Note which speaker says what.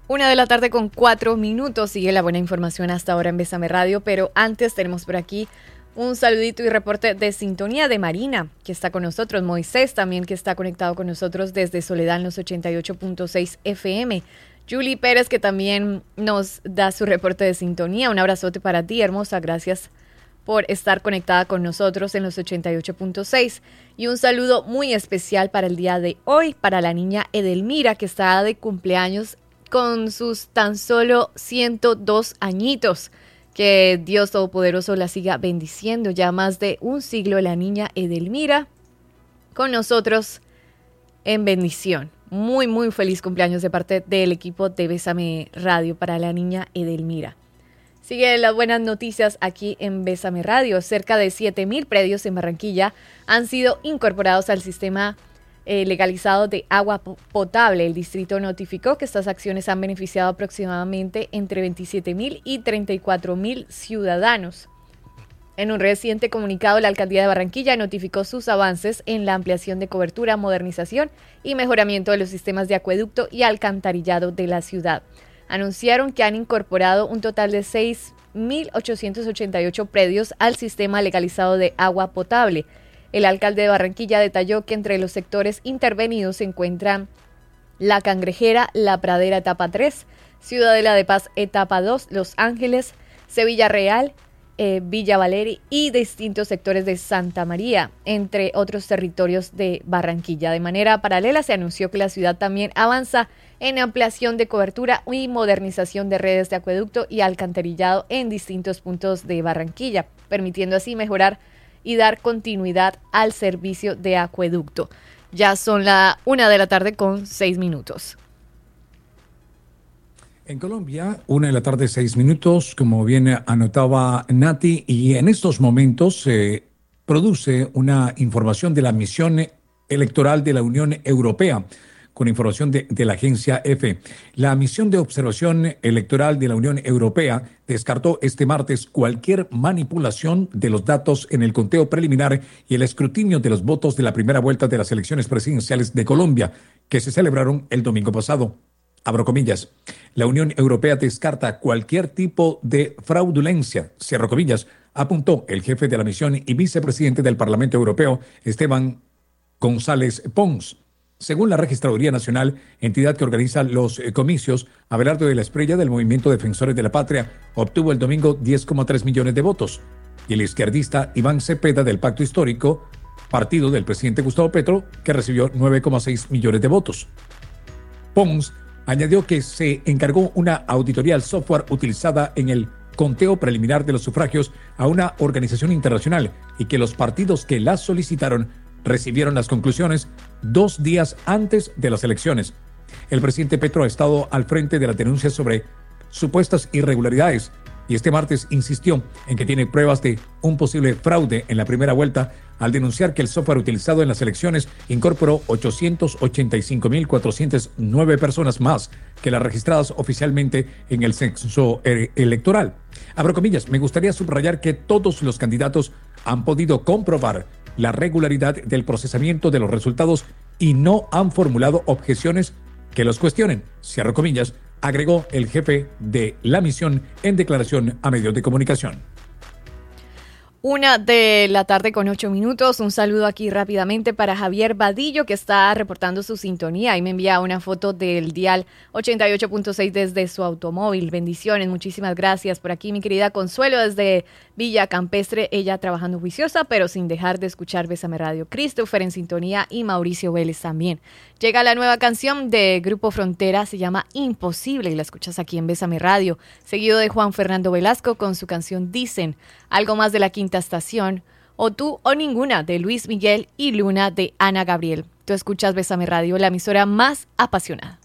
Speaker 1: 1 de la tarde con 4 minutos. Sigue la buena información hasta ahora en Bésame Radio, pero antes tenemos por aquí un saludito y reporte de sintonía de Marina, que está con nosotros. Moisés también, que está conectado con nosotros desde Soledad en los 88.6 FM. Julie Pérez, que también nos da su reporte de sintonía. Un abrazote para ti, hermosa. Gracias por estar conectada con nosotros en los 88.6. Y un saludo muy especial para el día de hoy, para la niña Edelmira, que está de cumpleaños con sus tan solo 102 añitos. Que Dios Todopoderoso la siga bendiciendo. Ya más de un siglo la niña Edelmira con nosotros en bendición. Muy, muy feliz cumpleaños de parte del equipo de Bésame Radio para la niña Edelmira. Sigue las buenas noticias aquí en Bésame Radio. Cerca de 7,000 predios en Barranquilla han sido incorporados al sistema legalizado de agua potable. El distrito notificó que estas acciones han beneficiado aproximadamente entre 27,000 y 34,000 ciudadanos. En un reciente comunicado, la Alcaldía de Barranquilla notificó sus avances en la ampliación de cobertura, modernización y mejoramiento de los sistemas de acueducto y alcantarillado de la ciudad. Anunciaron que han incorporado un total de 6,888 predios al sistema legalizado de agua potable. El alcalde de Barranquilla detalló que entre los sectores intervenidos se encuentran La Cangrejera, La Pradera etapa 3, Ciudadela de Paz etapa 2, Los Ángeles, Sevilla Real, Villa Valeri y distintos sectores de Santa María, entre otros territorios de Barranquilla. De manera paralela se anunció que la ciudad también avanza en ampliación de cobertura y modernización de redes de acueducto y alcantarillado en distintos puntos de Barranquilla, permitiendo así mejorar y dar continuidad al servicio de acueducto. Ya son la 1 de la tarde con 6 minutos.
Speaker 2: En Colombia, 1 de la tarde, 6 minutos, como bien anotaba Nati, y en estos momentos se produce una información de la misión electoral de la Unión Europea, con información de la agencia EFE. La misión de observación electoral de la Unión Europea descartó este martes cualquier manipulación de los datos en el conteo preliminar y el escrutinio de los votos de la primera vuelta de las elecciones presidenciales de Colombia, que se celebraron el domingo pasado. Abro comillas, la Unión Europea descarta cualquier tipo de fraudulencia, cierro comillas, apuntó el jefe de la misión y vicepresidente del Parlamento Europeo, Esteban González Pons. Según la Registraduría Nacional, entidad que organiza los comicios, Abelardo de la Espriella del Movimiento Defensores de la Patria obtuvo el domingo 10,3 millones de votos y el izquierdista Iván Cepeda del Pacto Histórico, partido del presidente Gustavo Petro, que recibió 9,6 millones de votos. Pons añadió que se encargó una auditoría al software utilizada en el conteo preliminar de los sufragios a una organización internacional y que los partidos que la solicitaron recibieron las conclusiones 2 días antes de las elecciones. El presidente Petro ha estado al frente de las denuncias sobre supuestas irregularidades y este martes insistió en que tiene pruebas de un posible fraude en la primera vuelta al denunciar que el software utilizado en las elecciones incorporó 885,409 personas más que las registradas oficialmente en el censo electoral. Abro comillas, me gustaría subrayar que todos los candidatos han podido comprobar la regularidad del procesamiento de los resultados y no han formulado objeciones que los cuestionen, cierro comillas, agregó el jefe de la misión en declaración a medios de comunicación.
Speaker 1: 1 de la tarde con 8 minutos. Un saludo aquí rápidamente para Javier Vadillo, que está reportando su sintonía y me envía una foto del dial 88.6 desde su automóvil. Bendiciones, muchísimas gracias. Por aquí mi querida Consuelo desde Villa Campestre, ella trabajando juiciosa, pero sin dejar de escuchar Bésame Radio. Christopher en sintonía y Mauricio Vélez también. Llega la nueva canción de Grupo Frontera, se llama Imposible y la escuchas aquí en Bésame Radio. Seguido de Juan Fernando Velasco con su canción Dicen, algo más de la Quinta Estación, o Tú o Ninguna de Luis Miguel y Luna de Ana Gabriel. Tú escuchas Bésame Radio, la emisora más apasionada.